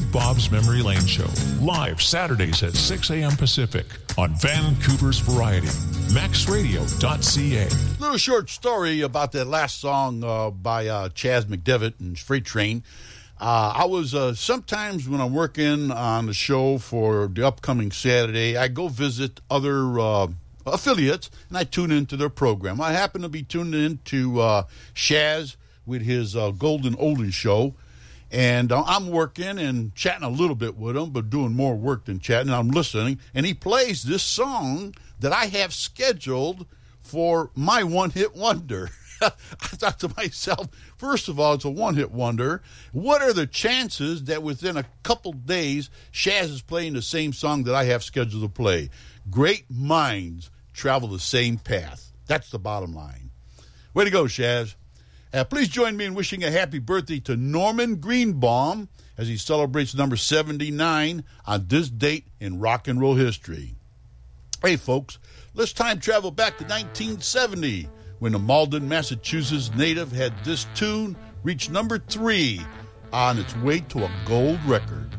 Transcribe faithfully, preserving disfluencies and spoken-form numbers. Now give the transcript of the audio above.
Bob's Memory Lane Show, live Saturdays at six a.m. Pacific on Vancouver's Variety, max radio dot c a. Little short story about that last song uh, by uh, Chas McDevitt and Freight Train. Uh, I was, uh, sometimes when I'm working on the show for the upcoming Saturday, I go visit other uh, affiliates, and I tune into their program. I happen to be tuned into uh, Shaz with his uh, Golden Oldies show, and uh, I'm working and chatting a little bit with him, but doing more work than chatting. I'm listening, and he plays this song that I have scheduled for my one-hit wonder. I thought to myself, first of all, it's a one-hit wonder. What are the chances that within a couple days, Shaz is playing the same song that I have scheduled to play? Great minds travel the same path. That's the bottom line. Way to go, Shaz. Uh, please join me in wishing a happy birthday to Norman Greenbaum as he celebrates number seventy-nine on this date in rock and roll history. Hey, folks, let's time travel back to nineteen seventy. When the Malden, Massachusetts native had this tune reach number three on its way to a gold record.